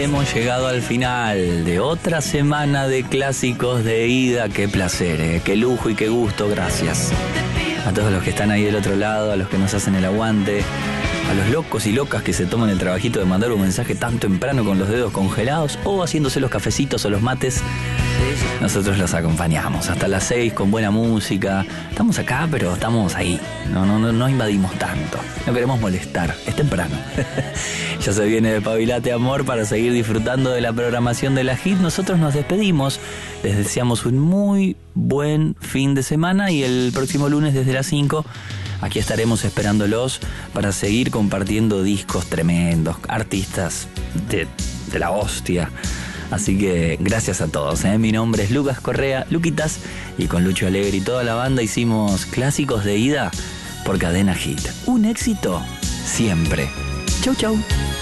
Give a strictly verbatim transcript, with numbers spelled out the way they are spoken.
hemos llegado al final de otra semana de clásicos de ida. Qué placer, eh, qué lujo y qué gusto. Gracias a todos los que están ahí del otro lado, a los que nos hacen el aguante, a los locos y locas que se toman el trabajito de mandar un mensaje tan temprano con los dedos congelados o haciéndose los cafecitos o los mates. Nosotros los acompañamos hasta las seis con buena música. Estamos acá, pero estamos ahí. No, no, no, no invadimos tanto. No queremos molestar. Es temprano. Ya se viene de Pabilate Amor para seguir disfrutando de la programación de la Hit. Nosotros nos despedimos. Les deseamos un muy buen fin de semana y el próximo lunes desde las cinco aquí estaremos esperándolos para seguir compartiendo discos tremendos, artistas de, de la hostia. Así que gracias a todos, ¿eh? Mi nombre es Lucas Correa, Luquitas, y con Lucho Alegre y toda la banda hicimos Clásicos de Ida por Cadena Hit. Un éxito siempre. Chau, chau.